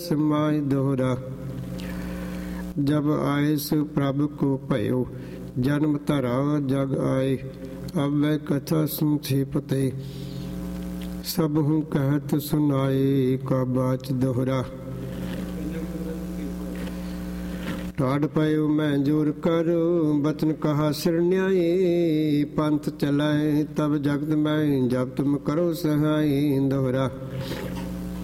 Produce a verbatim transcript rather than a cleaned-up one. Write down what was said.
समाय दोहरा। जब आयस प्रभ को भयो जन्म धरा जग आए। अब वह कथा सुन थी पते सब हूँ कहत सुनाए का बाच दोहरा। ठाड़ पयो मैं जोर कर बचन कहा सिर न्याय। पंथ चलाए तब जगत में जब तुम करो सहाय दोहरा।